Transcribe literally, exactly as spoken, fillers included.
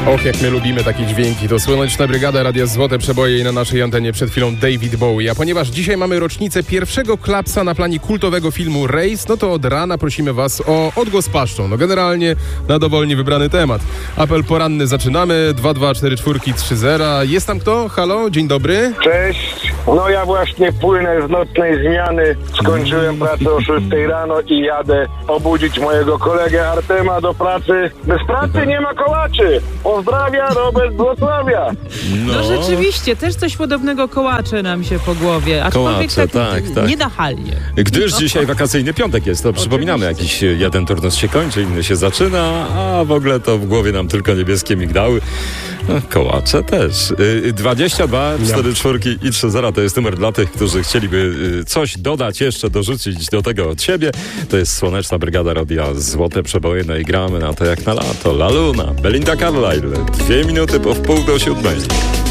Och, jak my lubimy takie dźwięki. To Słoneczna Brygada, Radia Złote Przeboje i na naszej antenie przed chwilą David Bowie. A ponieważ dzisiaj mamy rocznicę pierwszego klapsa na planie kultowego filmu Race, no to od rana prosimy was o odgłos paszczą. No generalnie na dowolnie wybrany temat. Apel poranny zaczynamy. dwa dwa cztery cztery trzy zero. Jest tam kto? Halo, dzień dobry. Cześć. No ja właśnie płynę z nocnej zmiany. Skończyłem pracę o szóstej rano i jadę obudzić mojego kolegę Artema do pracy. Bez pracy nie ma kołaczy. Pozdrawia Robert z Wrocławia. No. no rzeczywiście, też coś podobnego kołacze nam się po głowie. Aczkolwiek Kołacze, tak, tak, tak. nienachalnie. Gdyż no. dzisiaj wakacyjny piątek jest, to przypominamy, jakiś jeden turnus się kończy, inny się zaczyna, a w ogóle to w głowie nam tylko niebieskie migdały. No, kołacze też. dwadzieścia dwa cztery cztery i trzy zero to jest numer dla tych, którzy chcieliby coś dodać, jeszcze dorzucić do tego od siebie. To jest Słoneczna Brygada, Radia Złote Przeboje, no i gramy na to jak na lato. La Luna, Belinda Carlisle, dwie minuty po wpół do siódmej.